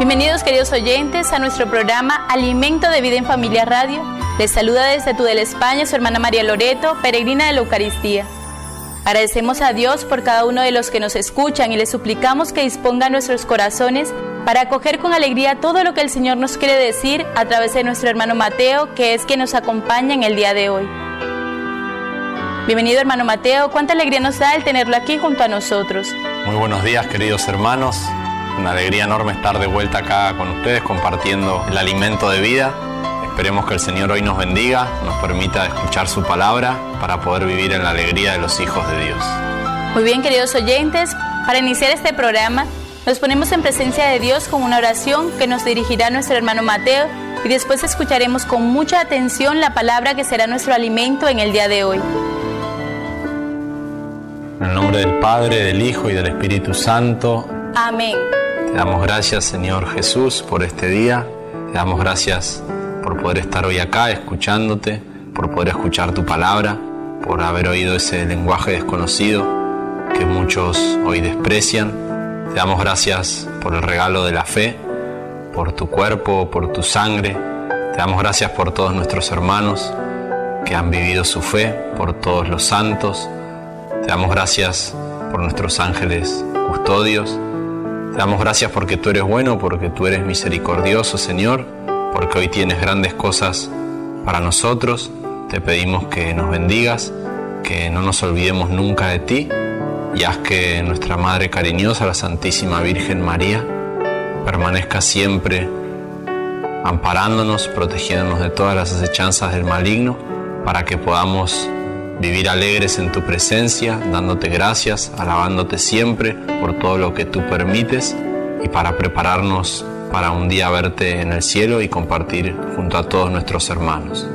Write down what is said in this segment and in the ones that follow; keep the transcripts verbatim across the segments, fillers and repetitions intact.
Bienvenidos, queridos oyentes, a nuestro programa Alimento de Vida en Familia Radio. Les saluda desde Tudela, España, su hermana María Loreto, peregrina de la Eucaristía. Agradecemos a Dios por cada uno de los que nos escuchan y les suplicamos que disponga nuestros corazones para acoger con alegría todo lo que el Señor nos quiere decir a través de nuestro hermano Mateo, que es quien nos acompaña en el día de hoy. Bienvenido, hermano Mateo, cuánta alegría nos da el tenerlo aquí junto a nosotros. Muy buenos días, queridos hermanos. Una alegría enorme estar de vuelta acá con ustedes compartiendo el alimento de vida. Esperemos que el Señor hoy nos bendiga, nos permita escuchar su palabra para poder vivir en la alegría de los hijos de Dios. Muy bien, queridos oyentes, para iniciar este programa nos ponemos en presencia de Dios con una oración que nos dirigirá nuestro hermano Mateo y después escucharemos con mucha atención la palabra que será nuestro alimento en el día de hoy. En el nombre del Padre, del Hijo y del Espíritu Santo. Amén. Te damos gracias, Señor Jesús, por este día. Te damos gracias por poder estar hoy acá escuchándote, por poder escuchar tu palabra, por haber oído ese lenguaje desconocido que muchos hoy desprecian. Te damos gracias por el regalo de la fe, por tu cuerpo, por tu sangre. Te damos gracias por todos nuestros hermanos que han vivido su fe, por todos los santos. Te damos gracias por nuestros ángeles custodios. Te damos gracias porque tú eres bueno, porque tú eres misericordioso, Señor, porque hoy tienes grandes cosas para nosotros. Te pedimos que nos bendigas, que no nos olvidemos nunca de ti y haz que nuestra Madre cariñosa, la Santísima Virgen María, permanezca siempre amparándonos, protegiéndonos de todas las acechanzas del maligno, para que podamos vivir alegres en tu presencia, dándote gracias, alabándote siempre por todo lo que tú permites y para prepararnos para un día verte en el cielo y compartir junto a todos nuestros hermanos.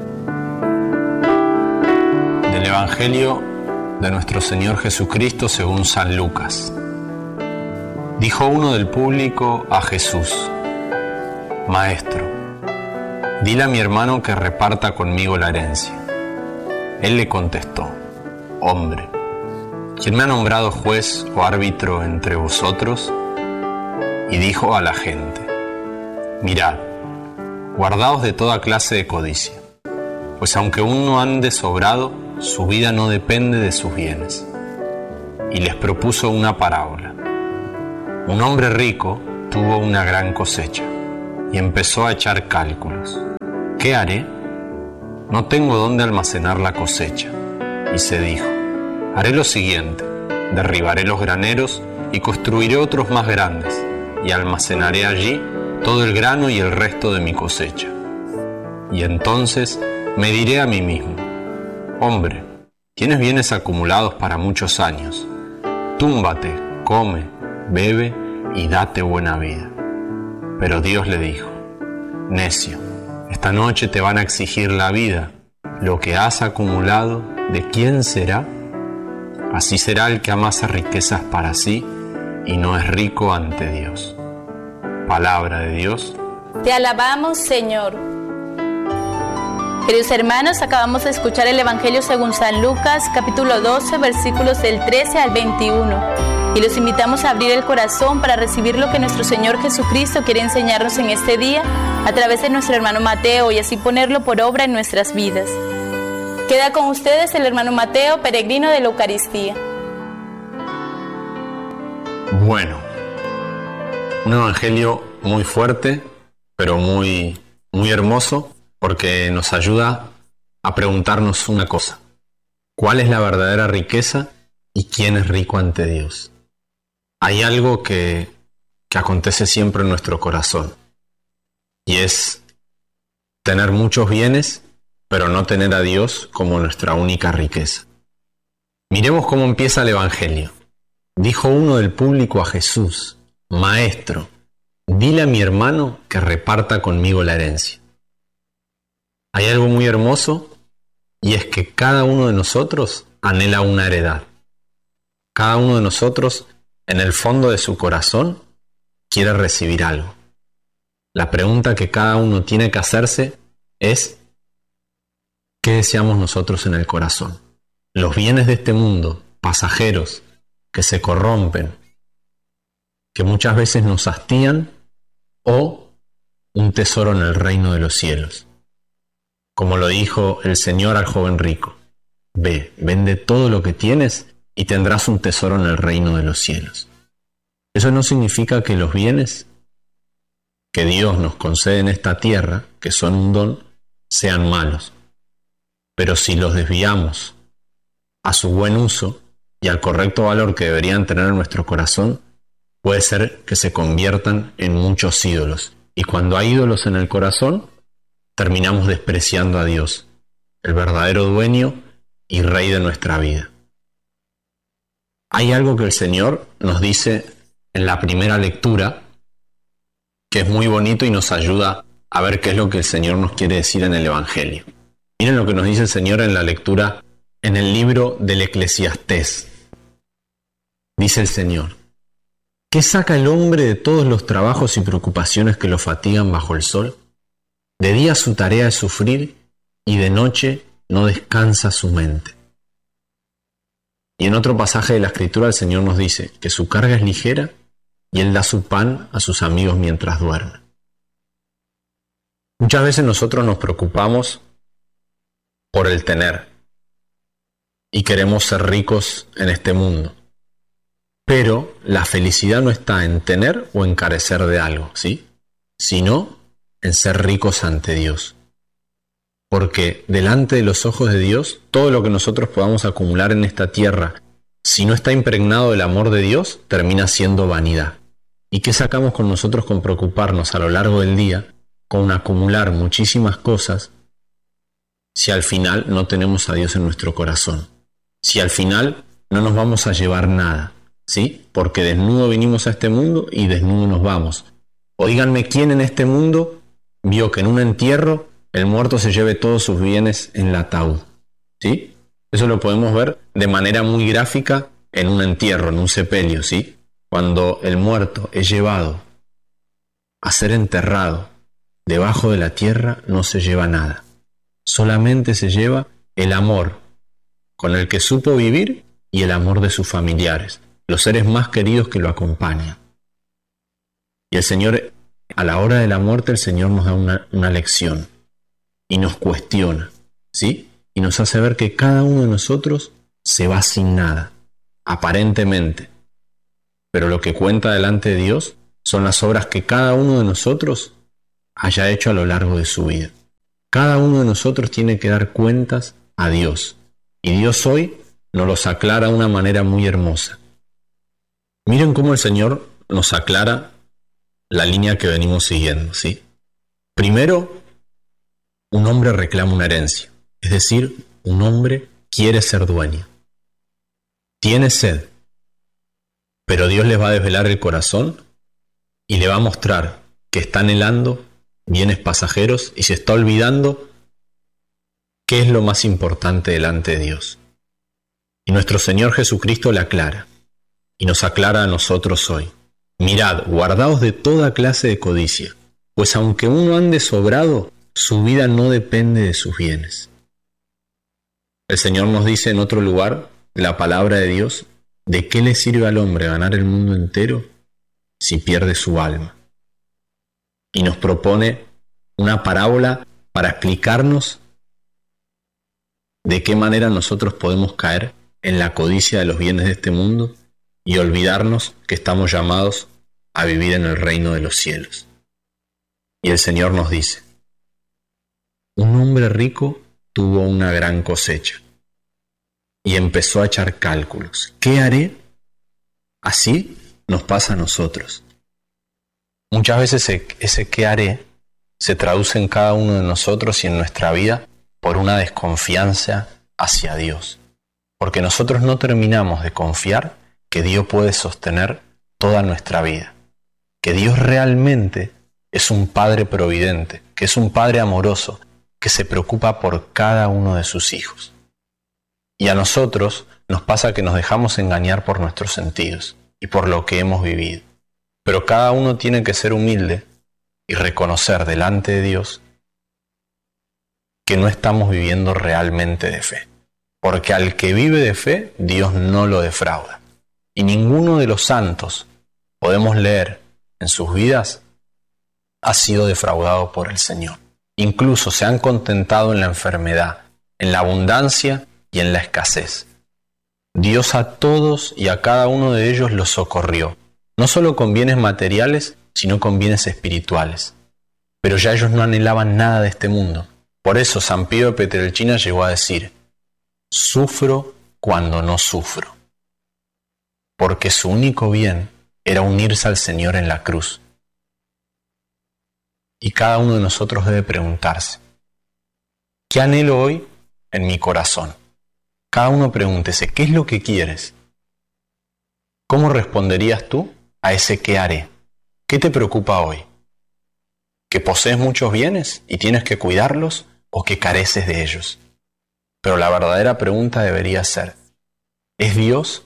Del Evangelio de nuestro Señor Jesucristo según San Lucas. Dijo uno del público a Jesús: Maestro, dile a mi hermano que reparta conmigo la herencia. Él le contestó: Hombre, ¿quién me ha nombrado juez o árbitro entre vosotros? Y dijo a la gente: Mirad, guardaos de toda clase de codicia, pues aunque uno ande sobrado, su vida no depende de sus bienes. Y les propuso una parábola. Un hombre rico tuvo una gran cosecha y empezó a echar cálculos. ¿Qué haré? No tengo dónde almacenar la cosecha. Y se dijo: haré lo siguiente, derribaré los graneros y construiré otros más grandes, y almacenaré allí todo el grano y el resto de mi cosecha. Y entonces me diré a mí mismo: Hombre, tienes bienes acumulados para muchos años. Túmbate, come, bebe y date buena vida. Pero Dios le dijo: Necio, esta noche te van a exigir la vida. Lo que has acumulado, ¿de quién será? Así será el que amasa riquezas para sí y no es rico ante Dios. Palabra de Dios. Te alabamos, Señor. Queridos hermanos, acabamos de escuchar el Evangelio según San Lucas, capítulo doce, versículos del trece al veintiuno. Y los invitamos a abrir el corazón para recibir lo que nuestro Señor Jesucristo quiere enseñarnos en este día a través de nuestro hermano Mateo y así ponerlo por obra en nuestras vidas. Queda con ustedes el hermano Mateo, peregrino de la Eucaristía. Bueno, un evangelio muy fuerte, pero muy, muy hermoso, porque nos ayuda a preguntarnos una cosa: ¿cuál es la verdadera riqueza y quién es rico ante Dios? Hay algo que, que acontece siempre en nuestro corazón, y es tener muchos bienes, pero no tener a Dios como nuestra única riqueza. Miremos cómo empieza el Evangelio. Dijo uno del público a Jesús: Maestro, dile a mi hermano que reparta conmigo la herencia. Hay algo muy hermoso, y es que cada uno de nosotros anhela una heredad. Cada uno de nosotros, en el fondo de su corazón, quiere recibir algo. La pregunta que cada uno tiene que hacerse es: ¿qué deseamos nosotros en el corazón? Los bienes de este mundo, pasajeros, que se corrompen, que muchas veces nos hastían o un tesoro en el reino de los cielos. Como lo dijo el Señor al joven rico: ve, vende todo lo que tienes y tendrás un tesoro en el reino de los cielos. Eso no significa que los bienes que Dios nos concede en esta tierra, que son un don, sean malos. Pero si los desviamos a su buen uso y al correcto valor que deberían tener en nuestro corazón, puede ser que se conviertan en muchos ídolos. Y cuando hay ídolos en el corazón, terminamos despreciando a Dios, el verdadero dueño y rey de nuestra vida. Hay algo que el Señor nos dice en la primera lectura, que es muy bonito y nos ayuda a ver qué es lo que el Señor nos quiere decir en el Evangelio. Miren lo que nos dice el Señor en la lectura en el libro del Eclesiastés. Dice el Señor: ¿qué saca el hombre de todos los trabajos y preocupaciones que lo fatigan bajo el sol? De día su tarea es sufrir y de noche no descansa su mente. Y en otro pasaje de la Escritura el Señor nos dice que su carga es ligera y Él da su pan a sus amigos mientras duermen. Muchas veces nosotros nos preocupamos por el tener y queremos ser ricos en este mundo. Pero la felicidad no está en tener o en carecer de algo, ¿sí? Sino en ser ricos ante Dios. Porque delante de los ojos de Dios, todo lo que nosotros podamos acumular en esta tierra, si no está impregnado del amor de Dios, termina siendo vanidad. ¿Y qué sacamos con nosotros con preocuparnos a lo largo del día, con acumular muchísimas cosas, si al final no tenemos a Dios en nuestro corazón? Si al final no nos vamos a llevar nada, ¿sí? Porque desnudo vinimos a este mundo y desnudo nos vamos. O díganme quién en este mundo vio que en un entierro el muerto se lleve todos sus bienes en el ataúd, ¿sí? Eso lo podemos ver de manera muy gráfica en un entierro, en un sepelio, ¿sí? Cuando el muerto es llevado a ser enterrado debajo de la tierra, no se lleva nada. Solamente se lleva el amor con el que supo vivir y el amor de sus familiares, los seres más queridos que lo acompañan. Y el Señor, a la hora de la muerte, el Señor nos da una, una lección y nos cuestiona, ¿sí? Y nos hace ver que cada uno de nosotros se va sin nada, aparentemente. Pero lo que cuenta delante de Dios son las obras que cada uno de nosotros haya hecho a lo largo de su vida. Cada uno de nosotros tiene que dar cuentas a Dios. Y Dios hoy nos los aclara de una manera muy hermosa. Miren cómo el Señor nos aclara la línea que venimos siguiendo, ¿sí? Primero, un hombre reclama una herencia. Es decir, un hombre quiere ser dueño. Tiene sed. Pero Dios les va a desvelar el corazón y le va a mostrar que está anhelando bienes pasajeros y se está olvidando qué es lo más importante delante de Dios. Y nuestro Señor Jesucristo le aclara y nos aclara a nosotros hoy. Mirad, guardaos de toda clase de codicia, pues aunque uno ande sobrado, su vida no depende de sus bienes. El Señor nos dice en otro lugar, la palabra de Dios, ¿de qué le sirve al hombre ganar el mundo entero si pierde su alma? Y nos propone una parábola para explicarnos de qué manera nosotros podemos caer en la codicia de los bienes de este mundo y olvidarnos que estamos llamados a vivir en el reino de los cielos. Y el Señor nos dice: un hombre rico tuvo una gran cosecha y empezó a echar cálculos. ¿Qué haré? Así nos pasa a nosotros. Muchas veces ese, ese qué haré se traduce en cada uno de nosotros y en nuestra vida por una desconfianza hacia Dios. Porque nosotros no terminamos de confiar que Dios puede sostener toda nuestra vida. Que Dios realmente es un Padre providente, que es un Padre amoroso, que se preocupa por cada uno de sus hijos. Y a nosotros nos pasa que nos dejamos engañar por nuestros sentidos y por lo que hemos vivido. Pero cada uno tiene que ser humilde y reconocer delante de Dios que no estamos viviendo realmente de fe. Porque al que vive de fe, Dios no lo defrauda. Y ninguno de los santos podemos leer en sus vidas ha sido defraudado por el Señor. Incluso se han contentado en la enfermedad, en la abundancia y en la escasez. Dios a todos y a cada uno de ellos los socorrió, no solo con bienes materiales, sino con bienes espirituales. Pero ya ellos no anhelaban nada de este mundo. Por eso San Pío de Pietrelcina llegó a decir: sufro cuando no sufro. Porque su único bien era unirse al Señor en la cruz. Y cada uno de nosotros debe preguntarse: ¿qué anhelo hoy en mi corazón? Cada uno pregúntese: ¿qué es lo que quieres? ¿Cómo responderías tú a ese qué haré? ¿Qué te preocupa hoy? ¿Que posees muchos bienes y tienes que cuidarlos o que careces de ellos? Pero la verdadera pregunta debería ser: ¿es Dios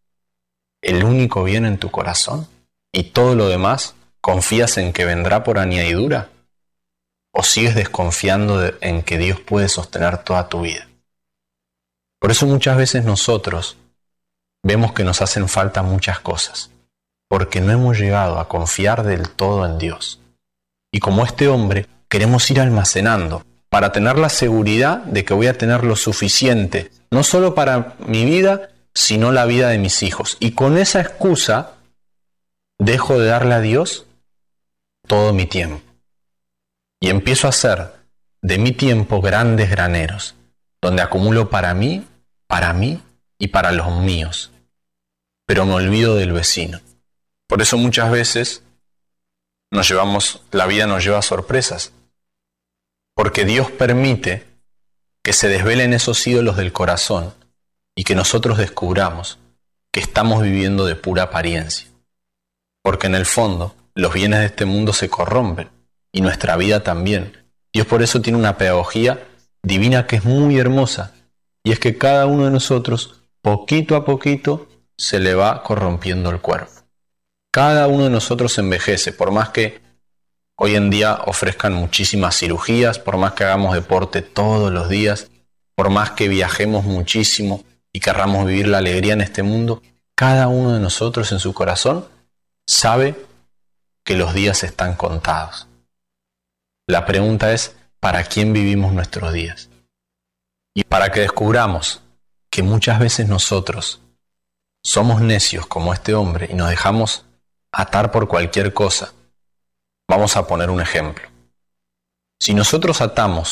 el único bien en tu corazón? ¿Y todo lo demás confías en que vendrá por añadidura? ¿O sigues desconfiando de, en que Dios puede sostener toda tu vida? Por eso muchas veces nosotros vemos que nos hacen falta muchas cosas, porque no hemos llegado a confiar del todo en Dios. Y como este hombre, queremos ir almacenando para tener la seguridad de que voy a tener lo suficiente, no solo para mi vida, sino la vida de mis hijos. Y con esa excusa, dejo de darle a Dios todo mi tiempo. Y empiezo a hacer de mi tiempo grandes graneros, donde acumulo para mí, para mí y para los míos. Pero me olvido del vecino. Por eso muchas veces nos llevamos, la vida nos lleva a sorpresas. Porque Dios permite que se desvelen esos ídolos del corazón y que nosotros descubramos que estamos viviendo de pura apariencia. Porque en el fondo los bienes de este mundo se corrompen y nuestra vida también. Dios por eso tiene una pedagogía divina que es muy hermosa, y es que cada uno de nosotros, poquito a poquito, se le va corrompiendo el cuerpo. Cada uno de nosotros envejece, por más que hoy en día ofrezcan muchísimas cirugías, por más que hagamos deporte todos los días, por más que viajemos muchísimo y querramos vivir la alegría en este mundo, cada uno de nosotros en su corazón sabe que los días están contados. La pregunta es: ¿para quién vivimos nuestros días? Y para que descubramos que muchas veces nosotros somos necios como este hombre y nos dejamos atar por cualquier cosa, vamos a poner un ejemplo. Si nosotros atamos